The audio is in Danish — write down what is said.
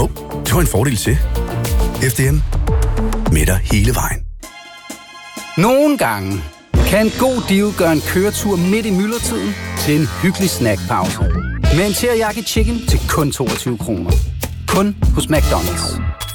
det var en fordel til. FDM med dig hele vejen. Nogle gange kan en god deal gøre en køretur midt i myldretiden til en hyggelig snackpause. Med en teriyaki chicken til kun 22 kroner. Kun hos McDonald's.